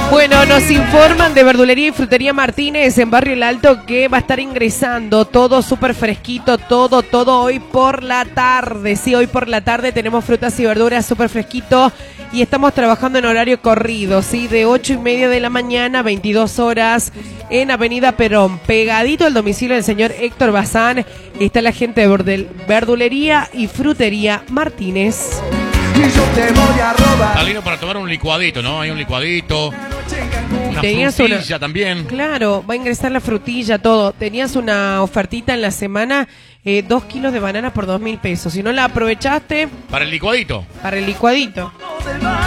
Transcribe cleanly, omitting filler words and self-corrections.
Bueno, nos informan de Verdulería y Frutería Martínez en Barrio El Alto que va a estar ingresando todo súper fresquito, todo hoy por la tarde. Sí, hoy por la tarde tenemos frutas y verduras súper fresquito y estamos trabajando en horario corrido, ¿sí? De 8:30 de la mañana a 22 horas en Avenida Perón. Pegadito al domicilio del señor Héctor Bazán está la gente de Verdulería y Frutería Martínez. Está lindo para tomar un licuadito, ¿no? Hay un licuadito. Una frutilla también. Claro, va a ingresar la frutilla, todo. Tenías una ofertita en la semana, 2 kilos de banana por 2.000 pesos. Si no la aprovechaste... Para el licuadito. Para el licuadito.